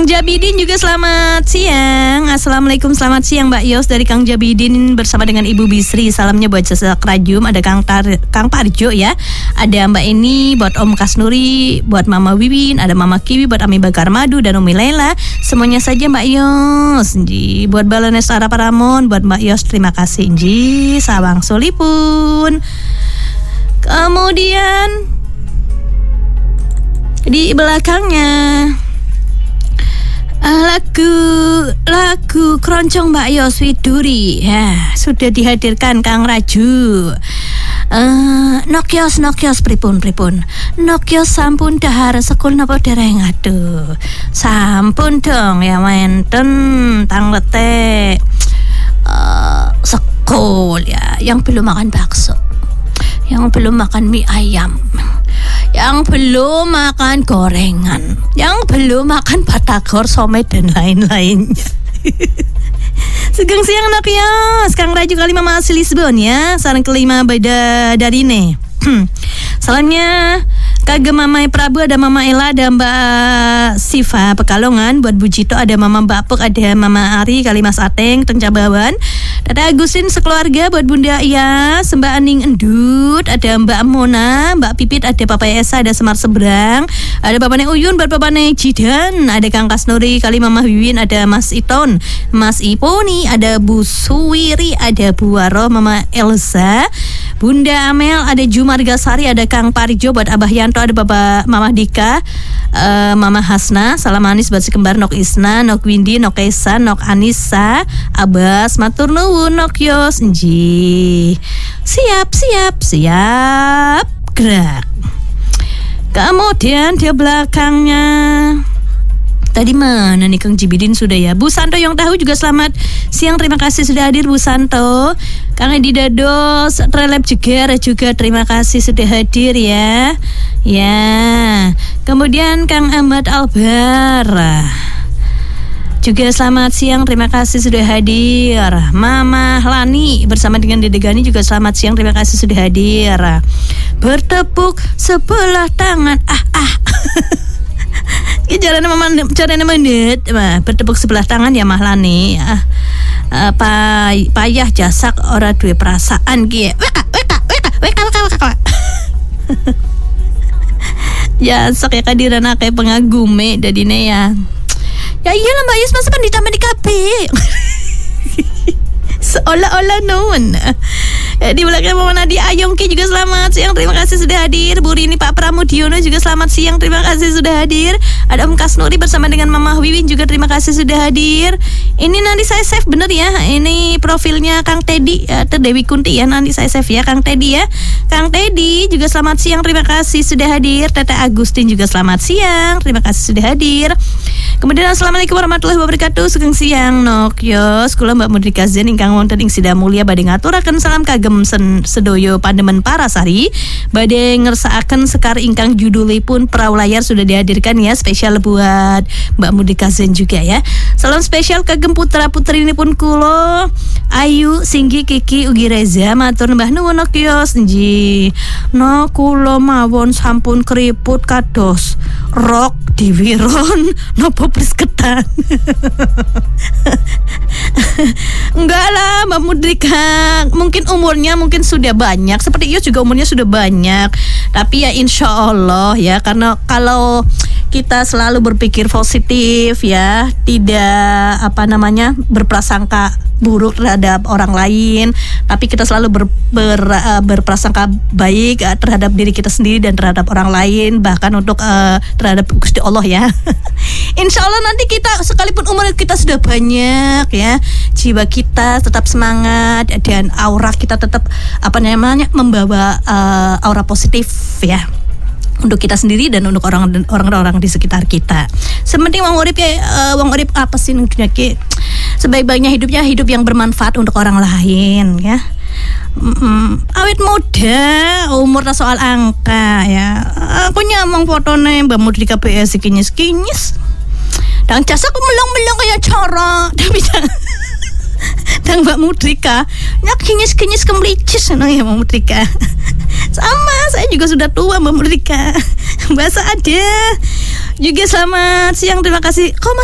Kang Jabidin juga selamat siang. Assalamualaikum, selamat siang Mbak Yos dari Kang Jabidin bersama dengan Ibu Bisri. Salamnya buat Jasa Krajum, ada Kang Parjo ya, ada Mbak Eni, buat Om Kasnuri, buat Mama Wiwin, ada Mama Kiwi, buat Ami Bakar Madu dan Umi Laila. Semuanya saja Mbak Yos. Nji. Buat Balanes Ara Paramon, buat Mbak Yos terima kasih Nji. Sawang Solipun. Kemudian di belakangnya lagu Keroncong Mbak Yos Widuri ya, sudah dihadirkan Kang Raju. Nokyos pripun Nokyos sampun dahar sekul napa dereng. Aduh sampun dong ya menten tanglete sekul ya, yang belum makan bakso, yang belum makan mie ayam, yang belum makan gorengan, yang belum makan batagor, somai dan lain-lainnya. Sugeng siang anak Yos, Kang Raju kali Mama asli Lisbon ya. Sarang kelima beda dari ne. Salamnya kagem Mama Prabu, ada Mama Ella, ada Mbak Siva Pekalongan, buat Bu Cito ada Mama Bapuk, ada Mama Ari, Kalimas Ateng, Tengcabawan. Ada Agusin sekeluarga, buat Bunda Iya, Mbak Aning Endut, ada Mbak Mona, Mbak Pipit, ada Papa Esa, ada Semar Seberang, ada Papane Uyun, buat Papane Jidan, ada Kang Kasnuri, kali Mama Wiwin, ada Mas Iton, Mas Iponi, ada Bu Suwiri, ada Bu Waro, Mama Elsa, Bunda Amel, ada Jumarga Sari, ada Kang Parijo, buat Abah Yanto, ada Bapak Mama Dika, Mama Hasna, salam manis buat si kembar Nok Isna, Nok Windy, Nok Kaisa, Nok Anissa, Abbas, matur nuwun Nok Yos nji. Siap, gerak. Kemudian di belakangnya tadi mana nih Kang Jibidin sudah ya. Bu Santo yang tahu juga selamat siang, terima kasih sudah hadir Bu Santo. Kang Edi Dados, Relep Jeger juga terima kasih sudah hadir ya. Ya. Kemudian Kang Ahmad Albar juga selamat siang, terima kasih sudah hadir. Mama Lani bersama dengan Dede Gani juga selamat siang, terima kasih sudah hadir. Bertepuk sebelah tangan. Caranya menit, bertepuk sebelah tangan ya Mahlani. Payah jasak ora duwe perasaan ki. Weka. Ya sok ya kadiran akeh pengagume dadine ya. Ya iyalah Mbak Yus, masa kan ditambah di KB. Seolah-olah non. Di belakang Mama Nadia Ayongki juga selamat siang, terima kasih sudah hadir. Bu Rini Pak Pramudiono juga selamat siang, terima kasih sudah hadir. Ada Om Kasnuri bersama dengan Mama Wiwin juga terima kasih sudah hadir. Ini nanti saya save bener ya, ini profilnya Kang Teddy atau Dewi Kunti ya, nanti saya save ya Kang Teddy ya. Kang Teddy juga selamat siang, terima kasih sudah hadir. Tete Agustin juga selamat siang, terima kasih sudah hadir. Kemudian assalamualaikum warahmatullahi wabarakatuh. Sugeng siang Nok Yos, kula Mbak Mudrika Zen ingkang wonten ing Sida Mulia badhe ngaturaken salam kagem sedoyo pandemen Parasari, badhe ngersakaken sekar ingkang judulipun Perahu Layar sudah dihadirkan ya, spesial buat Mbak Mudrika Zen juga ya. Salam spesial kagem putra-putri ini pun kulo Ayu, Singgi, Kiki, Ugi Reza, matur mbah nuwun Nok Yos nji. No kulo mawon sampun keriput kados rok diwiron nopo prisketan. Enggak lah Mbak Mudrika, mungkin umurnya mungkin sudah banyak, seperti Yos juga umurnya sudah banyak. Tapi ya insya Allah ya, karena kalau kita selalu berpikir positif ya, tidak berprasangka buruk terhadap orang lain, tapi kita selalu berprasangka baik terhadap diri kita sendiri dan terhadap orang lain, bahkan untuk terhadap Gusti Allah ya. Insya Allah nanti kita sekalipun umur kita sudah banyak ya, jiwa kita tetap semangat dan aura kita tetap membawa aura positif ya, untuk kita sendiri dan untuk orang-orang di sekitar kita. Sementing wong urip apa sih dunia ki? Sebaik-baiknya hidupnya hidup yang bermanfaat untuk orang lain ya. Awet muda, umur soal angka ya. Aku nyamang fotone Mbak Mudrika PS kinyis-kinyis. Dan jasa aku melong-melong kayak corok. Tapi dan Mbak Mudrika nyak kinyis-kinyis kemelicis ya Mbak Mudrika. Sama, saya juga sudah tua Mbak Mudrika. Bahasa ada. Juga selamat siang, terima kasih.